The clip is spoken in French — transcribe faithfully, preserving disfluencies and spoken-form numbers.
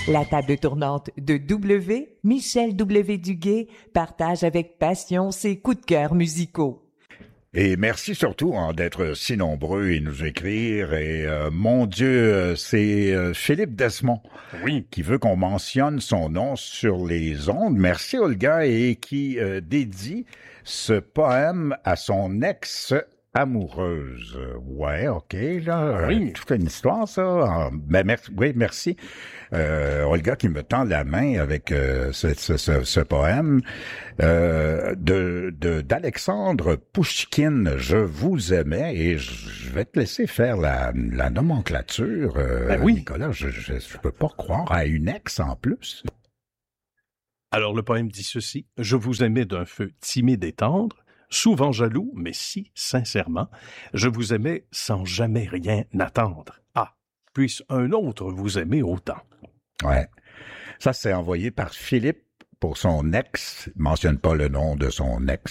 La table tournante de W, Michel W. Duguay, partage avec passion ses coups de cœur musicaux. Et merci surtout hein, d'être si nombreux et nous écrire. Et euh, mon Dieu, c'est euh, Philippe Desmond oui. qui veut qu'on mentionne son nom sur les ondes. Merci Olga et qui euh, dédie ce poème à son ex amoureuse. Ouais, ok, là, oui. euh, toute une histoire ça. Ben merci, oui, merci. Euh, Olga qui me tend la main avec euh, ce, ce, ce, ce poème euh, de, de d'Alexandre Pouchkine. Je vous aimais et je, je vais te laisser faire la, la nomenclature, euh, ben oui. Nicolas. Je, je je peux pas croire à une ex en plus. Alors le poème dit ceci: je vous aimais d'un feu timide et tendre, souvent jaloux, mais si sincèrement, je vous aimais sans jamais rien attendre. Ah, puisse un autre vous aimer autant. Ouais. Ça, c'est envoyé par Philippe pour son ex. Il mentionne pas le nom de son ex.